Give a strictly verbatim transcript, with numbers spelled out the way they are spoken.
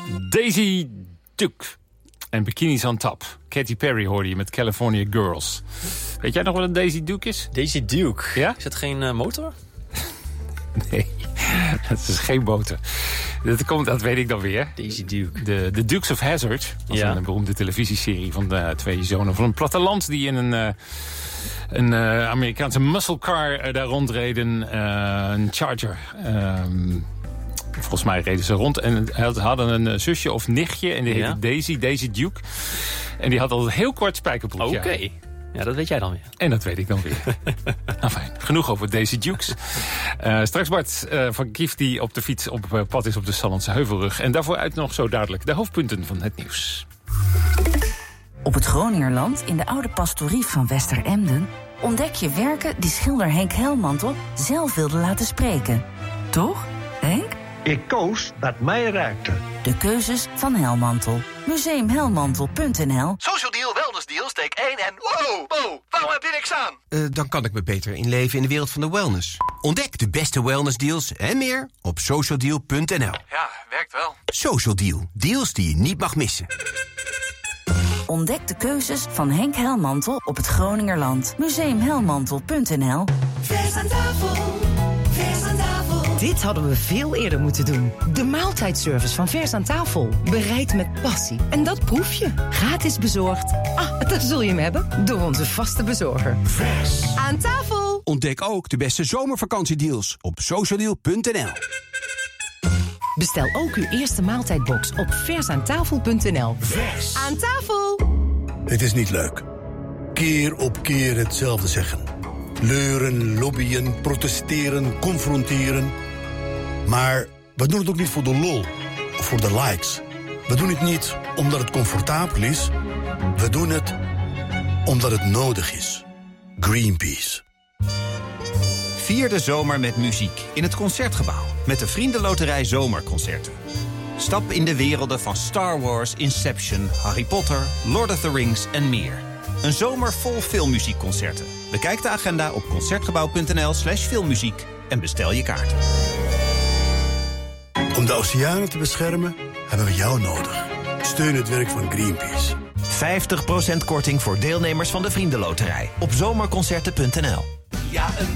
Daisy Duke en Bikinis on Top. Katy Perry hoorde je met California Girls. Weet jij nog wat een Daisy Duke is? Daisy Duke? Ja? Is dat geen uh, motor? Nee, dat is geen boter. Dat, komt, dat weet ik dan weer. Daisy Duke. De, de Dukes of Hazzard. Dat ja. is een beroemde televisieserie van de twee zonen van een platteland die in een, uh, een uh, Amerikaanse muscle car uh, daar rondreden. Uh, een Charger. Um, volgens mij reden ze rond en hadden een zusje of nichtje en die heette ja. Daisy, Daisy Duke. En die had altijd heel kort spijkerbroekje. Oké. Okay. Ja, dat weet jij dan weer. En dat weet ik dan weer. Nou fijn, genoeg over Daisy Dukes. Uh, straks Bart uh, van Kief die op de fiets op uh, pad is op de Sallandse Heuvelrug. En daarvoor uit nog zo dadelijk de hoofdpunten van het nieuws. Op het Groningerland, in de oude pastorie van Westeremden, ontdek je werken die schilder Henk Helmantel zelf wilde laten spreken. Toch, Henk? Ik koos wat mij raakte. De keuzes van Helmantel. museum helmantel punt n l. Social Deal, Wellness Deal, steek één en... Wow, wow, waarom heb je niks aan? Uh, dan kan ik me beter inleven in de wereld van de wellness. Ontdek de beste wellness deals en meer op social deal punt n l. Ja, werkt wel. Social Deal, deals die je niet mag missen. Ontdek de keuzes van Henk Helmantel op het Groningerland. museum helmantel punt n l. Vers aan tafel, vers aan tafel. Dit hadden we veel eerder moeten doen. De maaltijdservice van Vers aan tafel. Bereid met passie. En dat proef je. Gratis bezorgd. Ah, daar zul je hem hebben. Door onze vaste bezorger. Vers aan tafel. Ontdek ook de beste zomervakantiedeals op social deal punt n l. Bestel ook uw eerste maaltijdbox op vers aan tafel punt n l. Vers aan tafel. Het is niet leuk. Keer op keer hetzelfde zeggen. Leuren, lobbyen, protesteren, confronteren. Maar we doen het ook niet voor de lol of voor de likes. We doen het niet omdat het comfortabel is. We doen het omdat het nodig is. Greenpeace. Vier de zomer met muziek in het Concertgebouw. Met de Vriendenloterij Zomerconcerten. Stap in de werelden van Star Wars, Inception, Harry Potter, Lord of the Rings en meer. Een zomer vol filmmuziekconcerten. Bekijk de agenda op concertgebouw punt n l slash filmmuziek en bestel je kaarten. Om de oceanen te beschermen hebben we jou nodig. Steun het werk van Greenpeace. vijftig procent korting voor deelnemers van de Vriendenloterij op zomerconcerten punt n l. Ja, een